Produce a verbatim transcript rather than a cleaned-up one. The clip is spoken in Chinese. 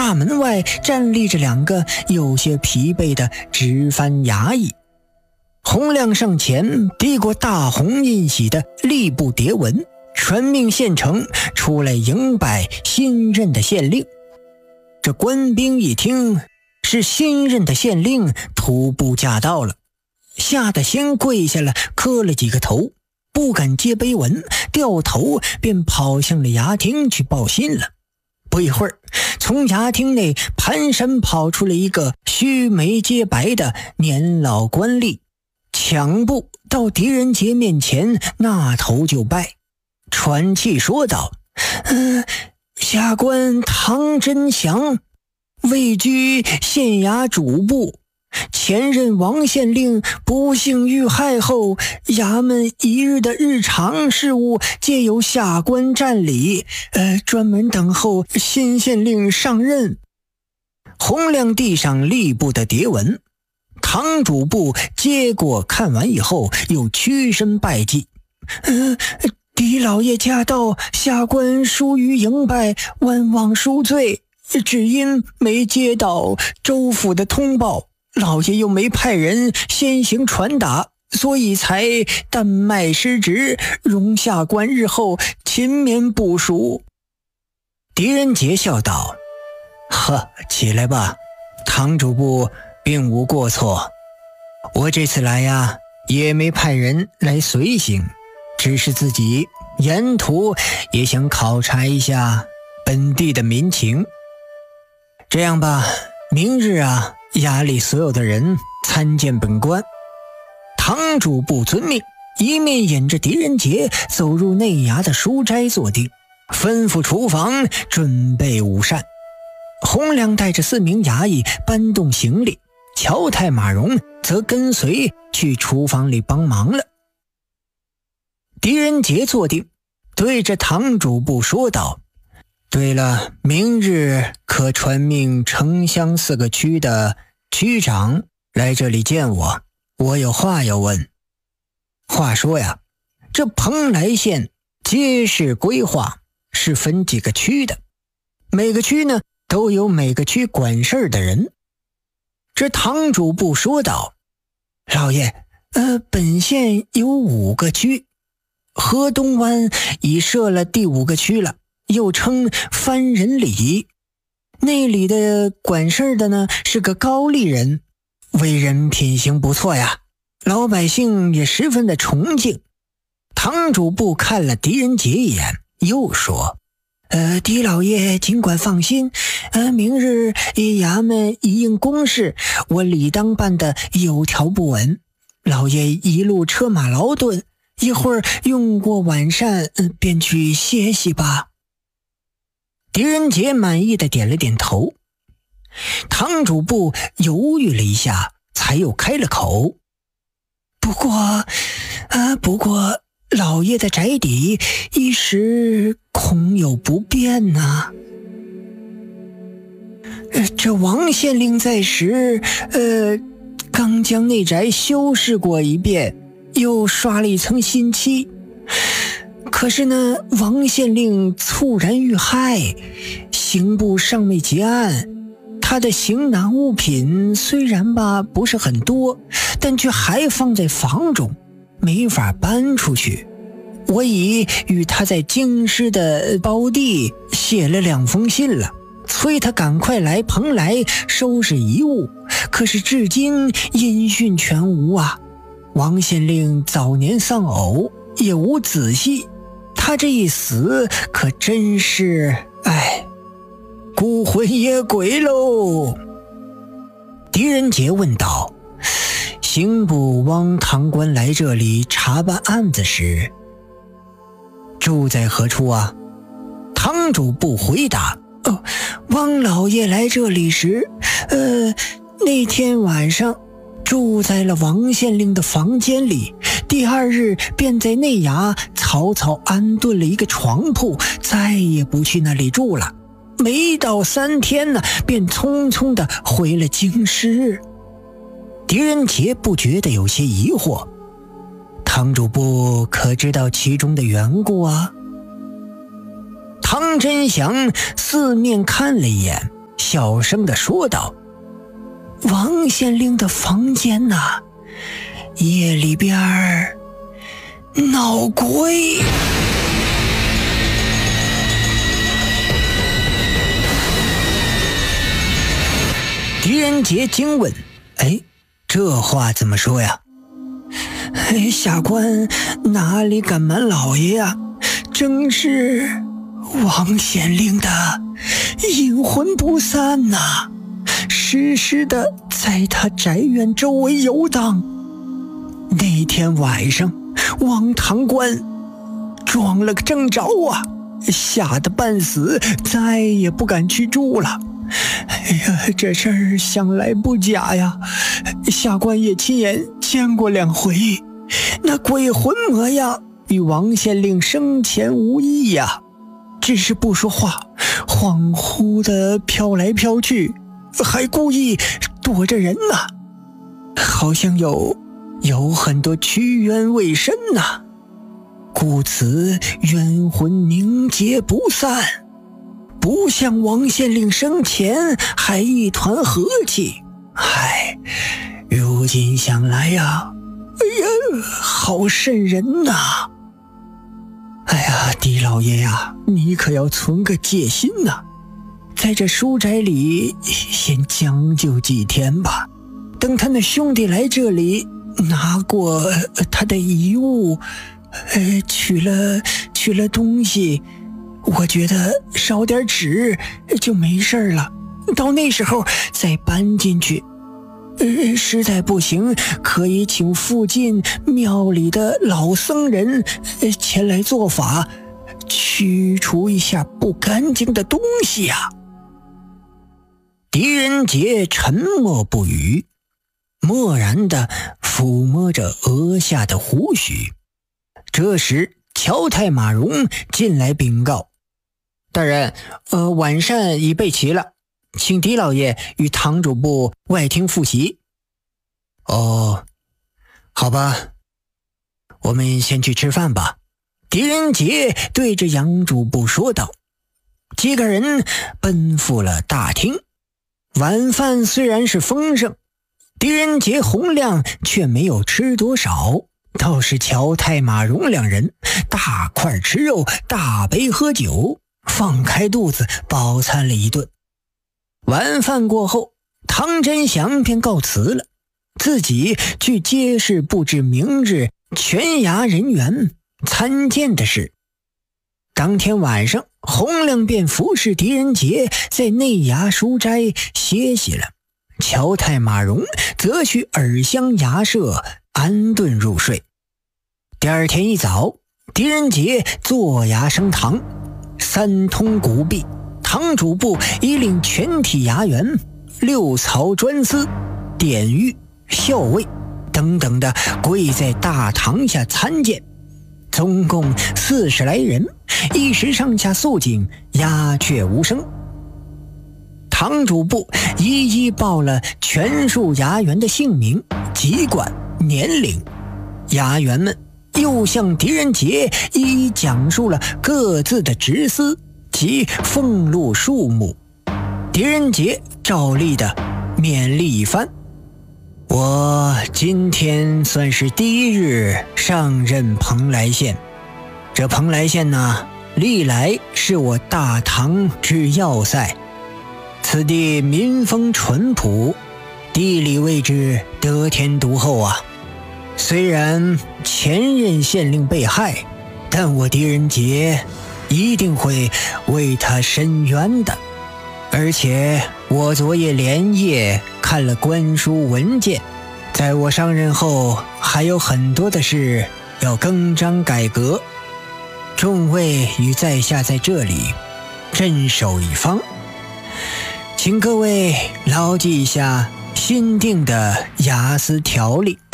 大门外站立着两个有些疲惫的值班衙役。洪亮上前递过大红印玺的吏部牒文，传命县城出来迎拜新任的县令。这官兵一听是新任的县令徒步驾到了，吓得先跪下了，磕了几个头，不敢接碑文，掉头便跑向了衙厅去报信了。不一会儿，从衙厅内蹒跚跑出了一个须眉皆白的年老官吏，抢步到狄仁杰面前，那头就拜，喘气说道：呃下官唐真祥，位居县衙主簿，前任王县令不幸遇害后，衙门一日的日常事务皆由下官占理，呃，专门等候新县令上任。洪亮递上吏部的牒文，唐主簿接过看完以后，又屈身拜祭。呃，狄老爷驾到，下官疏于迎拜，万望恕罪。只因没接到州府的通报，老爷又没派人先行传达，所以才担麦失职，容下官日后勤勉部署。狄仁杰笑道：呵，起来吧，唐主簿并无过错。我这次来呀，也没派人来随行，只是自己沿途也想考察一下本地的民情。这样吧，明日啊，衙里所有的人参见本官。堂主不遵命，一面引着狄仁杰走入内衙的书斋坐定，吩咐厨房准备午膳。洪亮带着四名衙役搬动行李，乔太马荣则跟随去厨房里帮忙了。狄仁杰坐定，对着堂主部说道：对了，明日可传命城乡四个区的区长来这里见我，我有话要问。话说呀，这蓬莱县街市规划是分几个区的，每个区呢都有每个区管事儿的人。这堂主部说道：老爷，呃，本县有五个区，河东湾已设了第五个区了，又称番人里。那里的管事的呢是个高丽人，为人品行不错呀，老百姓也十分的崇敬。堂主部看了狄仁杰一眼，又说：呃，狄老爷尽管放心，呃，明日衙门一应公事，我理当办得有条不紊。老爷一路车马劳顿，一会儿用过晚膳，呃，便去歇息吧。狄仁杰满意的点了点头。堂主部犹豫了一下，才又开了口：不过啊，不过老爷的宅邸一时恐有不便呐、呃。这王县令在时，呃，刚将内宅修饰过一遍，又刷了一层新漆。可是呢，王县令猝然遇害，刑部尚未结案，他的行囊物品虽然吧不是很多，但却还放在房中，没法搬出去。我已与他在京师的胞弟写了两封信了，催他赶快来蓬莱收拾遗物，可是至今音讯全无啊。王县令早年丧偶，也无子息，他这一死可真是，哎，孤魂野鬼喽。狄仁杰问道：刑部汪堂官来这里查办案子时，住在何处啊？堂主不回答：哦，汪老爷来这里时，呃，那天晚上住在了王县令的房间里，第二日便在内衙草草安顿了一个床铺，再也不去那里住了。没到三天呢，便匆匆地回了京师。狄仁杰不觉得有些疑惑：堂主部可知道其中的缘故啊？唐真祥四面看了一眼， 小声地说道：“王县令的房间呐，夜里边儿闹鬼。”狄仁杰惊问：“哎，这话怎么说呀？”“哎，下官哪里敢瞒老爷呀？正是王县令的阴魂不散呐、啊，时时的在他宅院周围游荡。那天晚上，王堂官撞了个正着啊，吓得半死，再也不敢去住了。哎呀，这事儿想来不假呀，下官也亲眼见过两回，那鬼魂模样与王县令生前无异呀，只是不说话，恍惚的飘来飘去，还故意躲着人呢、啊，好像有有很多屈冤未伸呐、啊，故此冤魂凝结不散，不像王县令生前还一团和气。唉，如今想来呀，哎呀，好瘆人呐、啊！哎呀，狄老爷呀，你可要存个戒心呐、啊，在这书斋里先将就几天吧，等他那兄弟来这里拿过他的遗物，呃，取了取了东西，我觉得烧点纸就没事了，到那时候再搬进去。呃，实在不行，可以请附近庙里的老僧人呃前来做法，驱除一下不干净的东西呀、啊。狄仁杰沉默不语，默然地抚摸着额下的胡须。这时乔太马荣进来禀告：“大人，呃，晚膳已备齐了，请狄老爷与堂主部外厅复习。”“哦，好吧，我们先去吃饭吧。”狄仁杰对着杨主部说道。几个人奔赴了大厅。晚饭虽然是丰盛，狄仁杰、洪亮却没有吃多少，倒是乔太马荣两人大块吃肉，大杯喝酒，放开肚子饱餐了一顿。晚饭过后，唐真祥便告辞了，自己去街市布置明日全衙人员参见的事。当天晚上，洪亮便服侍狄仁杰在内衙书斋歇息了，乔太马荣则去耳乡衙舍安顿入睡。第二天一早，狄仁杰坐衙升堂，三通古壁，堂主部已令全体衙员、六曹专司、典狱、校尉等等的跪在大堂下参见，总共四十来人，一时上下肃静，鸦雀无声。堂主部一一报了全数衙员的姓名、籍贯、年龄，衙员们又向狄仁杰一一讲述了各自的职司及俸禄数目。狄仁杰照例的勉励一番：“我今天算是第一日上任蓬莱县，这蓬莱县呢，历来是我大唐之要塞，此地民风淳朴，地理位置得天独厚啊。虽然前任县令被害，但我狄仁杰一定会为他伸冤的。而且我昨夜连夜看了官书文件，在我上任后还有很多的事要更张改革，众位与在下在这里镇守一方，请各位牢记一下新定的衙司条例。